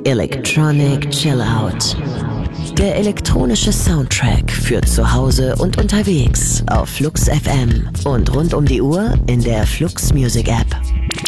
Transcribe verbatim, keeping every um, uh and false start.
Electronic Chill Out. Der elektronische Soundtrack für zu Hause und unterwegs auf Flux F M und rund um die Uhr in der Flux Music App.